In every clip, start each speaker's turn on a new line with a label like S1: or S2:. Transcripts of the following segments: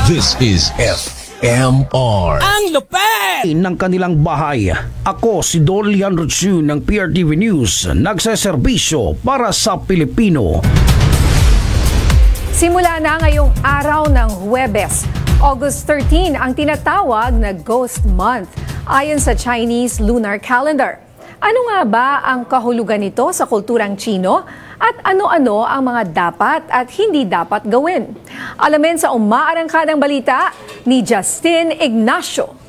S1: This is FMR.
S2: Ang lupet!
S3: Ng kanilang bahay. Ako si Dolian Rutsu ng PRTV News, nagseserbisyo para sa Pilipino.
S4: Simula na ngayong araw ng Huwebes, August 13 ang tinatawag na Ghost Month ayon sa Chinese lunar calendar. Ano nga ba ang kahulugan nito sa kulturang Chino at ano-ano ang mga dapat at hindi dapat gawin? Alamin sa umaarangkadang balita ni Justin Ignacio.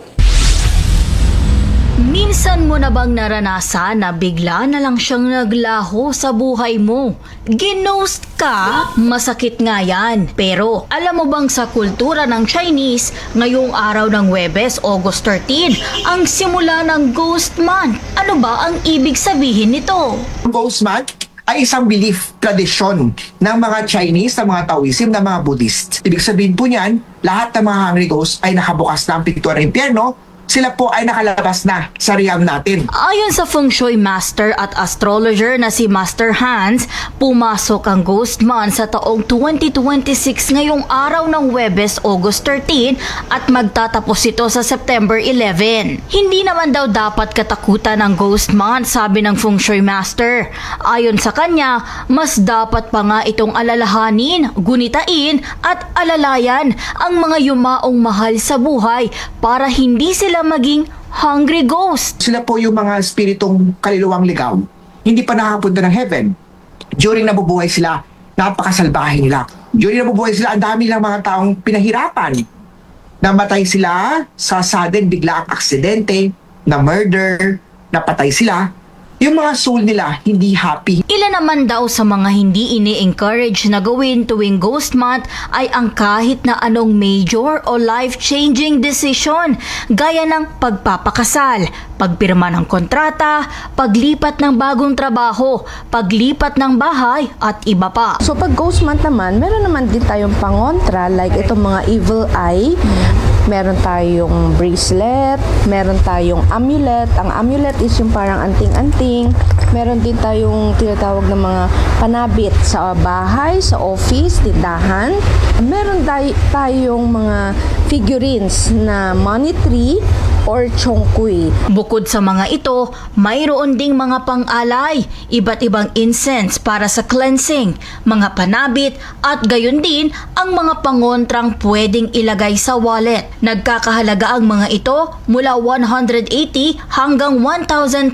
S5: Minsan mo na bang naranasan na bigla na lang siyang naglaho sa buhay mo? Ginost ka? Masakit nga yan. Pero alam mo bang sa kultura ng Chinese, ngayong araw ng Huwebes, August 13, ang simula ng Ghost Month. Ano ba ang ibig sabihin nito?
S6: Ghost Month ay isang belief, tradisyon ng mga Chinese, ng mga Taoism, ng mga Buddhist. Ibig sabihin po niyan, lahat ng mga hungry ghosts ay nakabukas na ang pinto ng impyerno. Sila po ay nakalabas na sa realm natin.
S5: Ayon sa Feng Shui Master at astrologer na si Master Hans, pumasok ang Ghost Month sa taong 2026 ngayong araw ng Huwebes, August 13 at magtatapos ito sa September 11. Hindi naman daw dapat katakutan ng Ghost Month, sabi ng Feng Shui Master. Ayon sa kanya, mas dapat pa nga itong alalahanin, gunitain at alalayan ang mga yumaong mahal sa buhay para hindi sila maging hungry ghost.
S6: Sila po yung mga spiritong kaluluwang ligaw. Hindi pa nakapunta ng heaven. During nabubuhay sila, napakasalbahe nila. During nabubuhay sila, ang dami ng mga taong pinahirapan. Namatay sila sa sudden, biglaang aksidente, na murder, napatay sila. Yung mga soul nila hindi happy.
S5: Ilan naman daw sa mga hindi ini-encourage na gawin tuwing Ghost Month ay ang kahit na anong major o life-changing decision gaya ng pagpapakasal, pagpirma ng kontrata, paglipat ng bagong trabaho, paglipat ng bahay at iba pa.
S7: So pag Ghost Month naman, meron naman din tayong pangontra like itong mga evil eye. Meron tayong bracelet, meron tayong amulet. Ang amulet is yung parang anting-anting. Meron din tayong tinatawag na mga panabit sa bahay, sa office, tindahan. Meron tayong mga figurines na money tree or chongkui.
S5: Bukod sa mga ito, mayroon ding mga pang-alay, iba't ibang incense para sa cleansing, mga panabit at gayon din ang mga pangontrang pwedeng ilagay sa wallet. Nagkakahalaga ang mga ito mula 180 hanggang 1,200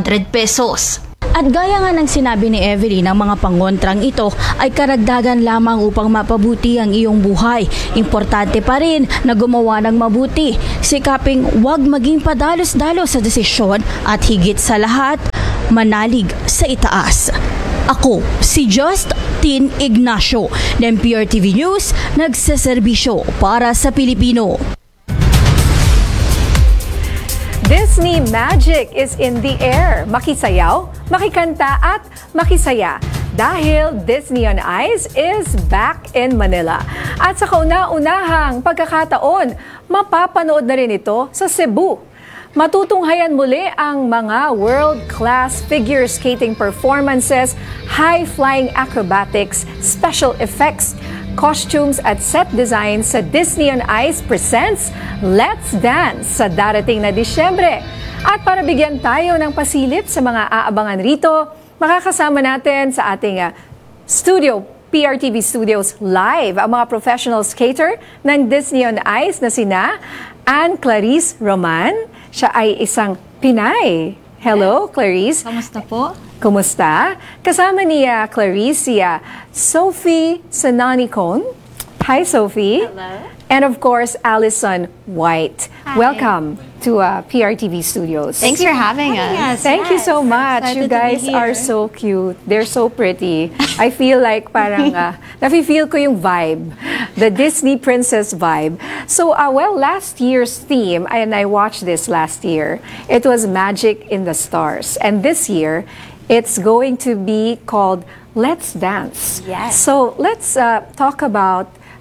S5: pesos. At gaya nga ng sinabi ni Evelyn, ang mga pangontrang ito ay karagdagan lamang upang mapabuti ang iyong buhay. Importante pa rin na gumawa ng mabuti. Sikaping huwag maging padalos-dalos sa desisyon at higit sa lahat, manalig sa itaas. Ako, si Justin Ignacio ng PRTV News, nagseserbisyo para sa Pilipino.
S4: Disney magic is in the air. Makisayaw, makikanta at makisaya dahil Disney on Ice is back in Manila. At sa kauna-unahang pagkakataon, mapapanood na rin ito sa Cebu. Matutunghayan muli ang mga world-class figure skating performances, high-flying acrobatics, special effects, costumes at set designs sa Disney on Ice presents Let's Dance sa darating na Disyembre. At para bigyan tayo ng pasilip sa mga aabangan rito, makakasama natin sa ating studio, PRTV Studios Live, ang mga professional skater ng Disney on Ice na sina Anne Clarice Roman. Siya ay isang Pinay. Hello, Clarice.
S8: Kamusta po?
S4: Kumusta? Kasama niya Clarice, siya Sophie Sananicon. Hi, Sophie.
S8: Hello.
S4: And of course, Allison White.
S8: Hi.
S4: Welcome to PRTV Studios.
S8: Thanks for having us.
S4: Thank you so much. You guys are so cute. They're so pretty. I feel like parang nafe-feel ko yung vibe. The Disney princess vibe. So, well, last year's theme, and I watched this last year, it was Magic in the Stars. And this year, it's going to be called Let's Dance.
S8: Yes.
S4: So, let's talk about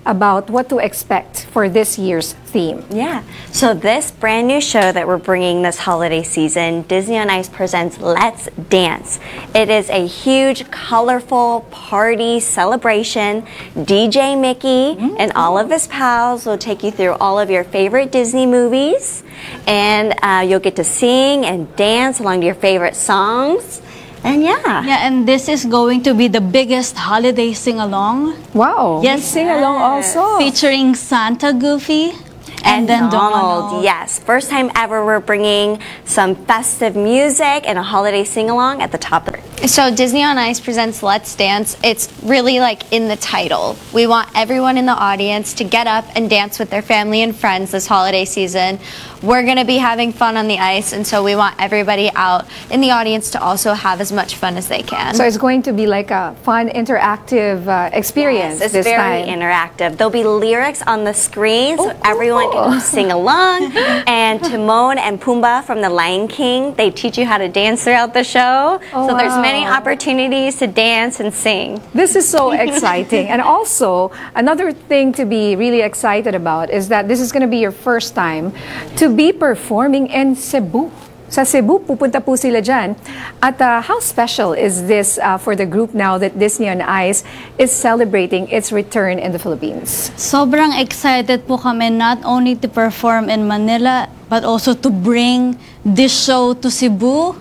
S4: about what to expect for this year's theme.
S2: Yeah. So this brand new show that we're bringing this holiday season, Disney on Ice presents Let's Dance. It is a huge, colorful party celebration. DJ Mickey and all of his pals will take you through all of your favorite Disney movies, and you'll get to sing and dance along to your favorite songs. And
S8: Yeah, and this is going to be the biggest holiday sing-along.
S4: Wow.
S8: Yes.
S4: Sing along also.
S8: Featuring Santa, Goofy, and then Donald.
S2: Yes, first time ever we're bringing some festive music and a holiday sing-along at the top of it.
S9: So Disney on Ice presents Let's Dance. It's really like in the title. We want everyone in the audience to get up and dance with their family and friends this holiday season. We're going to be having fun on the ice, and so we want everybody out in the audience to also have as much fun as they can.
S4: So it's going to be like a fun, interactive experience
S2: It's
S4: this
S2: very
S4: time.
S2: interactive. There'll be lyrics on the screen, so everyone can sing along. And Timon and Pumbaa from The Lion King, they teach you how to dance throughout the show. So there's many opportunities to dance and sing.
S4: This is so exciting. And also, another thing to be really excited about is that this is going to be your first time to be performing in Cebu. Sa Cebu, pupunta po sila dyan. At how special is this for the group now that Disney on Ice is celebrating its return in the Philippines?
S8: Sobrang excited po kami not only to perform in Manila, but also to bring this show to Cebu.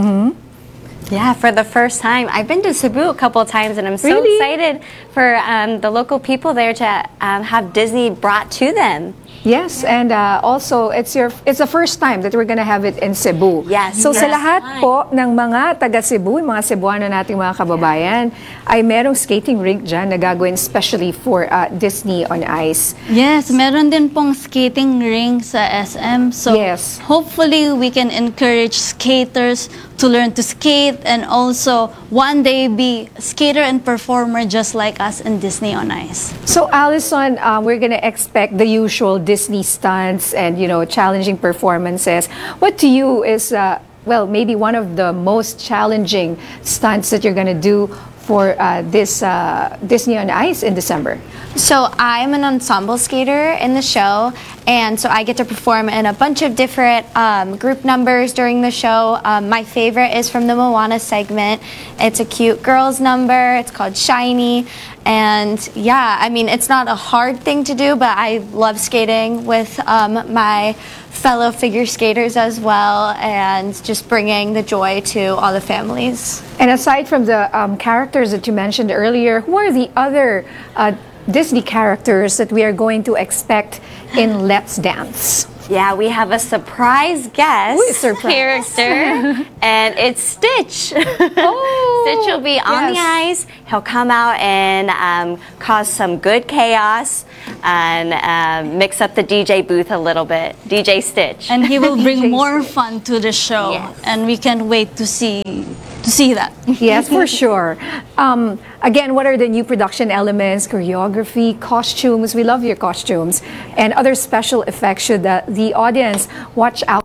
S2: Yeah, for the first time. I've been to Cebu a couple of times, and I'm so
S4: Really?
S2: excited for the local people there to have Disney brought to them.
S4: Yes, and also it's the first time that we're gonna have it in Cebu.
S2: Yes.
S4: So sa
S2: Yes.
S4: lahat po ng mga taga Cebu, yung mga Cebuano nating mga kababayan, ay merong skating rink dyan na gagawin especially for Disney on Ice.
S8: Yes, meron din pong skating ring sa SM. So
S4: Yes.
S8: hopefully we can encourage skaters to learn to skate and also one day be skater and performer just like us in Disney on Ice.
S4: So Allison, we're gonna expect the usual Disney stunts and challenging performances. What to you is maybe one of the most challenging stunts that you're gonna do for this Disney on Ice in December?
S9: So I'm an ensemble skater in the show, and so I get to perform in a bunch of different group numbers during the show. My favorite is from the Moana segment. It's a cute girls number. It's called Shiny. And yeah, I mean, it's not a hard thing to do, but I love skating with my fellow figure skaters as well, and just bringing the joy to all the families.
S4: And aside from the characters that you mentioned earlier, who are the other Disney characters that we are going to expect in Let's Dance?
S2: Yeah, we have a surprise guest character, and it's Stitch. Stitch will be on the ice. He'll come out and cause some good chaos and mix up the DJ booth a little bit. DJ Stitch.
S8: And he will bring more fun to the show.
S2: Yes.
S8: And we can't wait to see that.
S4: Yes, for sure. Again, what are the new production elements, choreography, costumes? We love your costumes. And other special effects should the audience watch out.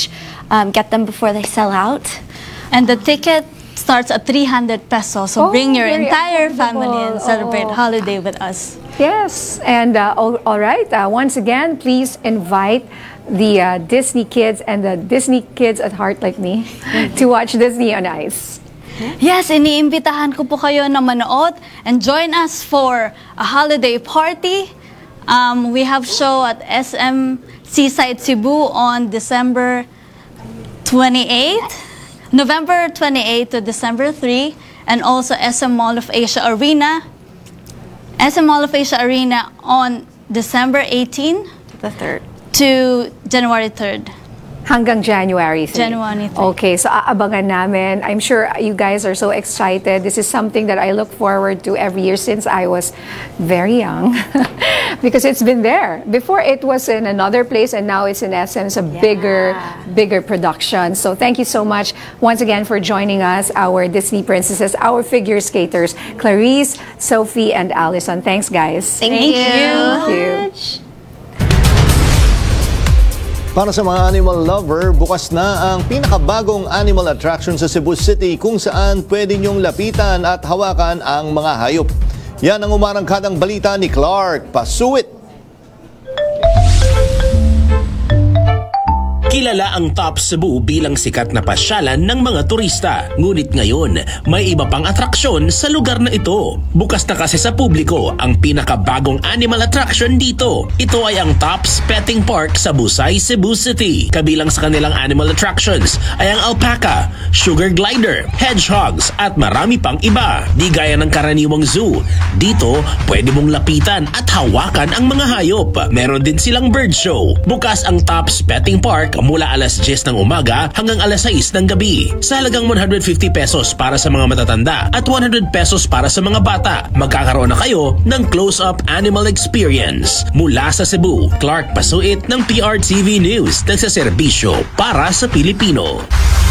S9: Get them before they sell out.
S8: And the ticket starts at 300 pesos. So
S4: Oh,
S8: bring your
S4: very
S8: entire
S4: affordable.
S8: family and celebrate holiday with us.
S4: Yes, and all right. Once again, please invite the Disney kids and the Disney kids at heart like me to watch Disney on Ice.
S8: Yes, iniimbitahan ko po kayo na manood and join us for a holiday party. We have show at SM Seaside Cebu on November 28 to December 3, and also SM Mall of Asia Arena. SM Mall of Asia Arena on December 18
S2: The third.
S8: to January 3rd.
S4: Hanggang January 3.
S8: January 3.
S4: Okay, so aabangan namin. I'm sure you guys are so excited. This is something that I look forward to every year since I was very young. Because it's been there. Before it was in another place, and now it's in SM. It's a bigger production. So thank you so much once again for joining us, our Disney princesses, our figure skaters, Clarice, Sophie, and Allison. Thanks, guys.
S9: Thank you.
S4: Thank you.
S10: Para sa mga animal lover, bukas na ang pinakabagong animal attraction sa Cebu City kung saan pwede niyong lapitan at hawakan ang mga hayop. Yan ang umarangkadang balita ni Clark Pasuit.
S11: Kilala ang Top Cebu bilang sikat na pasyalan ng mga turista. Ngunit ngayon, may iba pang atraksyon sa lugar na ito. Bukas na kasi sa publiko ang pinakabagong animal attraction dito. Ito ay ang Tops Petting Park sa Busay, Cebu City. Kabilang sa kanilang animal attractions ay ang alpaca, sugar glider, hedgehogs at marami pang iba. Di gaya ng karaniwang zoo, dito pwede mong lapitan at hawakan ang mga hayop. Meron din silang bird show. Bukas ang Tops Petting Park mula alas 10 ng umaga hanggang alas 6 ng gabi. Sa halagang 150 pesos para sa mga matatanda at 100 pesos para sa mga bata, magkakaroon na kayo ng close-up animal experience. Mula sa Cebu, Clark Pasuit ng PRTV News, nagsaserbisyo para sa Pilipino.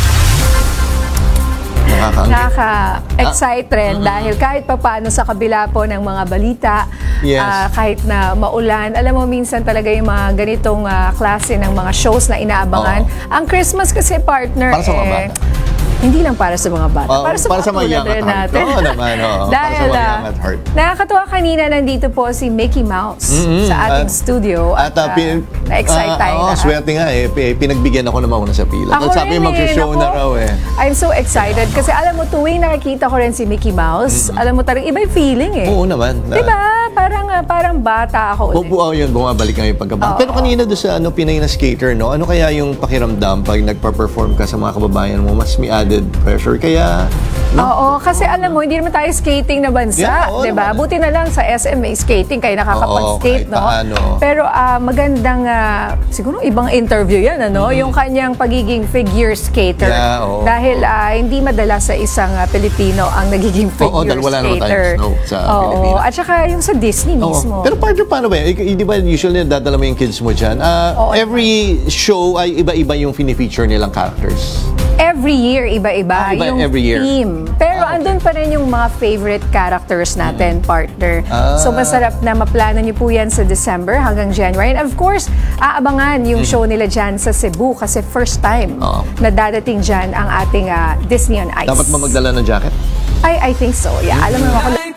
S4: Nakaka-excite dahil kahit papaano sa kabila po ng mga balita, kahit na maulan, alam mo minsan talaga yung mga ganitong klase ng mga shows na inaabangan. Ang Christmas kasi, partner,
S10: para sa mga bata.
S4: Hindi lang para sa mga bata, para sa mga
S10: young at heart.
S4: natin.
S10: Oo naman,
S4: Dahil,
S10: para sa mga young at heart.
S4: Nakakatuwa kanina nandito po si Mickey Mouse sa ating studio at na-excite tayo.
S10: Swerte nga pinagbigyan ako na mauna sa pila.
S4: Ako
S10: sabi
S4: rin,
S10: mag-show na raw
S4: I'm so excited kasi alam mo, tuwing nakikita ko rin si Mickey Mouse, alam mo talagang iba yung feeling
S10: Oo naman.
S4: Diba? Parang bata ako.
S10: Yun, bumabalik nga yung pagkabata. Pero kanina doon sa Pinay na skater, no? Ano kaya yung pakiramdam pag nagpa-perform ka sa mga kababayan mo? Mas may added pressure kaya... No?
S4: Oo, kasi alam mo, hindi naman tayo skating na bansa, diba? Buti na lang sa SM may skating, kayo nakakapag-skate, no?
S10: Paano.
S4: Pero magandang, siguro ibang interview yan, ano? Yung kanyang pagiging figure skater. Dahil hindi madala sa isang Pilipino ang nagiging figure skater.
S10: Dahil wala naman tayong snow sa Pilipinas.
S4: At saka yung sa Disney mismo.
S10: Pero paano ba yun? Di ba usually dadala mo yung kids mo dyan? Every show ay iba-iba yung fini-feature nilang characters.
S4: Every year, iba-iba yung
S10: every year.
S4: theme. Pero andun pa rin yung mga favorite characters natin, partner. So masarap na maplano niyo po yan sa December hanggang January. And of course, aabangan yung show nila dyan sa Cebu kasi first time na dadating dyan ang ating Disney on Ice.
S10: Dapat ba magdala ng jacket?
S4: I think so. Yeah, alam mo ako.